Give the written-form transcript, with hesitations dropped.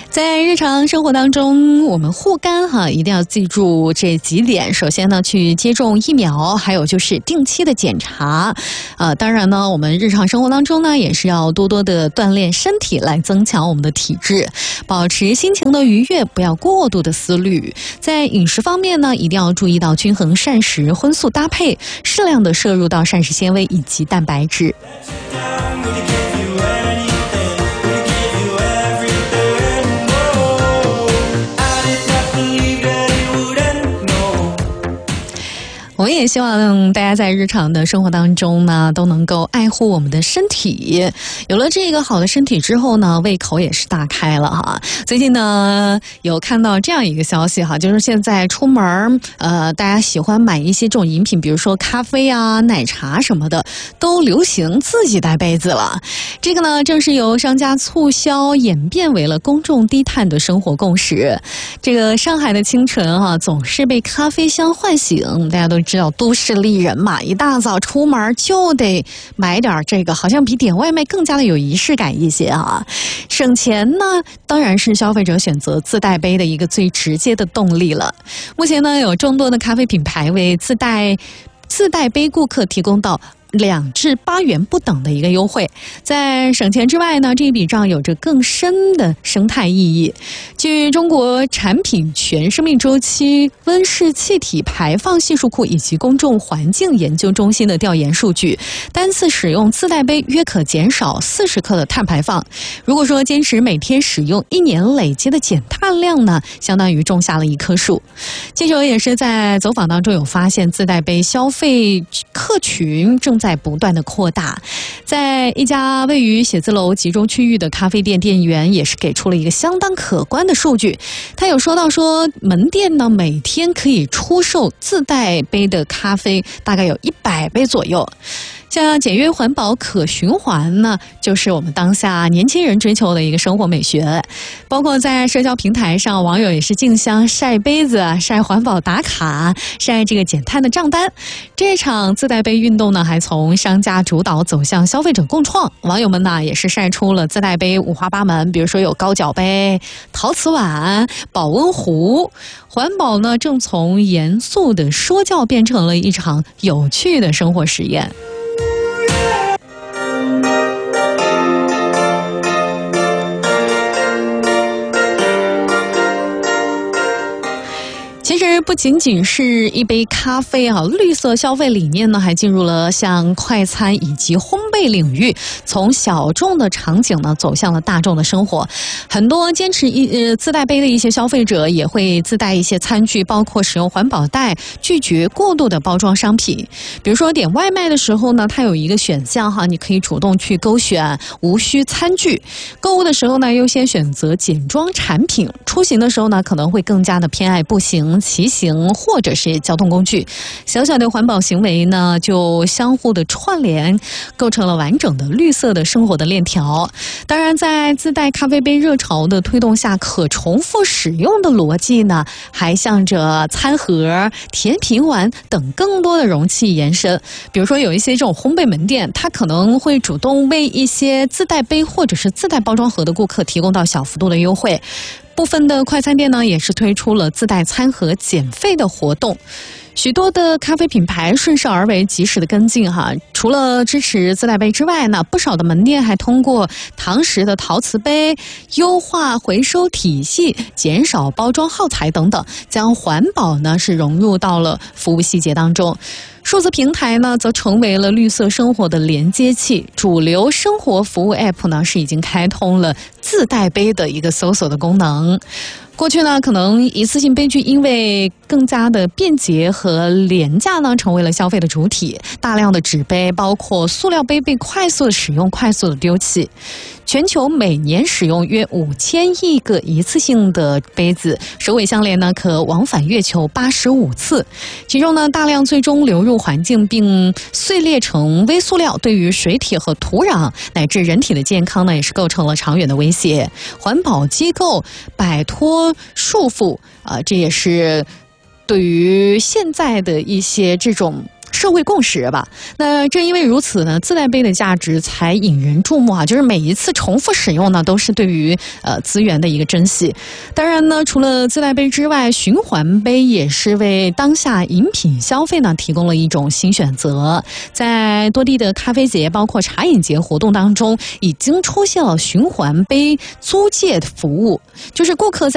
在日常生活当中，我们护肝一定要记住这几点。首先呢，去接种疫苗，还有就是定期的检查。当然呢，我们日常生活当中呢，也是要多多的锻炼身体，来增强我们的体质，保持心情的愉悦，不要过度的思虑。在饮食方面呢，一定要注意到均衡膳食荤素搭配，适量的摄入到膳食纤维以及蛋白质。我们也希望大家在日常的生活当中呢，都能够爱护我们的身体。有了这个好的身体之后呢，胃口也是大开了哈。最近呢，有看到这样一个消息哈，就是现在出门大家喜欢买一些这种饮品，比如说咖啡啊、奶茶什么的，都流行自己带杯子了。这个呢，正是由商家促销演变为了公众低碳的生活共识。这个上海的清晨总是被咖啡香唤醒，大家都知道都市丽人嘛，一大早出门就得买点这个，好像比点外卖更加的有仪式感一些啊。省钱呢，当然是消费者选择自带杯的一个最直接的动力了。目前呢，有众多的咖啡品牌为自带杯顾客提供到2至8元不等的一个优惠。在省钱之外呢，这一笔账有着更深的生态意义。据中国产品全生命周期、温室气体排放系数库以及公众环境研究中心的调研数据，单次使用自带杯约可减少40克的碳排放。如果说坚持每天使用，1年累积的减碳量呢，相当于种下了1棵树。记者也是在走访当中有发现，自带杯消费客群正在不断的扩大。在一家位于写字楼集中区域的咖啡店，店员也是给出了一个相当可观的数据。他有说到门店呢每天可以出售自带杯的咖啡大概有100杯左右。像简约环保可循环呢，就是我们当下年轻人追求的一个生活美学。包括在社交平台上，网友也是竞相晒杯子、晒环保打卡、晒这个减碳的账单。这场自带杯运动呢，还从商家主导走向消费者共创。网友们呢也是晒出了自带杯五花八门，比如说有高脚杯、陶瓷碗、保温壶。环保呢，正从严肃的说教变成了一场有趣的生活实验。其实不仅仅是一杯咖啡绿色消费理念呢，还进入了像快餐以及烘焙领域，从小众的场景呢走向了大众的生活。很多坚持自带杯的一些消费者也会自带一些餐具，包括使用环保袋，拒绝过度的包装商品。比如说点外卖的时候呢，它有一个选项你可以主动去勾选无需餐具。购物的时候呢，优先选择简装产品。出行的时候呢，可能会更加的偏爱步行、骑行或者是交通工具。小小的环保行为呢，就相互的串联，构成了完整的绿色的生活的链条。当然，在自带咖啡杯热潮的推动下，可重复使用的逻辑呢，还向着餐盒、甜品碗等更多的容器延伸。比如说，有一些这种烘焙门店，它可能会主动为一些自带杯或者是自带包装盒的顾客提供到小幅度的优惠。部分的快餐店呢，也是推出了自带餐盒减费的活动。许多的咖啡品牌顺势而为，及时的跟进除了支持自带杯之外呢，不少的门店还通过堂食的陶瓷杯、优化回收体系、减少包装耗材等等，将环保呢是融入到了服务细节当中。数字平台呢，则成为了绿色生活的连接器。主流生活服务 App 呢，是已经开通了自带杯的一个搜索的功能。过去呢，可能一次性杯具因为更加的便捷和廉价呢，成为了消费的主体。大量的纸杯，包括塑料杯被快速的使用、快速的丢弃。全球每年使用约5000亿个一次性的杯子，首尾相连呢，可往返月球85次。其中呢，大量最终流入环境并碎裂成微塑料，对于水体和土壤乃至人体的健康呢，也是构成了长远的威胁。环保机构摆脱束缚这也是对于现在的一些这种社会共识吧。那正因为如此呢，自带杯的价值才引人注目啊！就是每一次重复使用呢，都是对于资源的一个珍惜。当然呢，除了自带杯之外，循环杯也是为当下饮品消费呢提供了一种新选择。在多地的咖啡节，包括茶饮节活动当中，已经出现了循环杯租借服务，就是顾客在